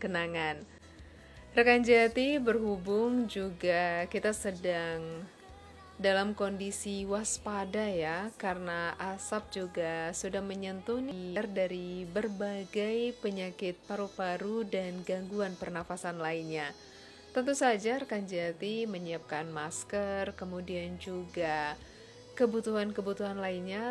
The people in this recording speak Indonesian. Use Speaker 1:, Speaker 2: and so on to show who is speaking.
Speaker 1: kenangan. Rekan Jati, berhubung juga kita sedang dalam kondisi waspada ya, karena asap juga sudah menyentuh dari berbagai penyakit paru-paru dan gangguan pernafasan lainnya. Tentu saja rekan Jati menyiapkan masker, kemudian juga kebutuhan-kebutuhan lainnya